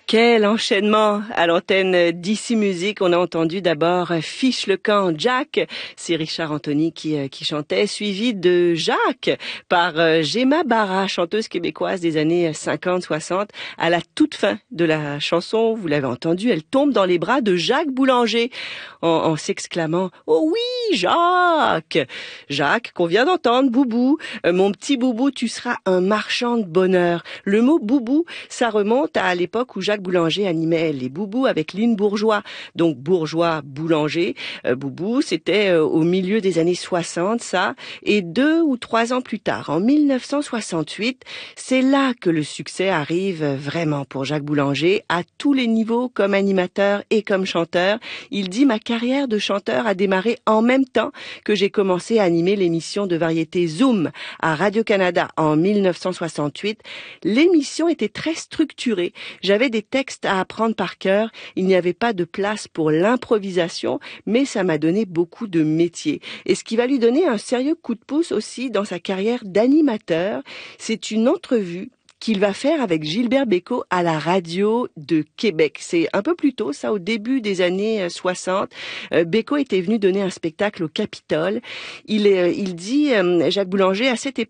Quel enchaînement à l'antenne d'Ici Musique. On a entendu d'abord Fiche le camp, Jack. C'est Richard Anthony qui chantait, suivi de Jacques par Gemma Barra, chanteuse québécoise des années 50-60. À la toute fin de la chanson, vous l'avez entendu, elle tombe dans les bras de Jacques Boulanger en s'exclamant « Oh oui, Jacques !» Jacques, qu'on vient d'entendre, Boubou. Mon petit Boubou, tu seras un marchand de bonheur. Le mot Boubou, ça remonte à l'époque où Jacques Boulanger animait les Boubous avec Lynn Bourgeois. Donc Bourgeois, Boulanger, Boubou, c'était au milieu des années 60, ça. Et 2 ou 3 ans plus tard, en 1968, c'est là que le succès arrive vraiment pour Jacques Boulanger, à tous les niveaux, comme animateur et comme chanteur. Il dit « Ma carrière de chanteur a démarré en même temps que j'ai commencé à animer l'émission de variété Zoom à Radio-Canada en 1968. L'émission était très structurée. J'avais des textes à apprendre par cœur. Il n'y avait pas de place pour l'improvisation, mais ça m'a donné beaucoup de métier. Et ce qui va lui donner un sérieux coup de pouce aussi dans sa carrière d'animateur, c'est une entrevue qu'il va faire avec Gilbert Bécaud à la radio de Québec. C'est un peu plus tôt, ça, au début des années 60. Bécaud était venu donner un spectacle au Capitole. Il dit, Jacques Boulanger, à cette époque,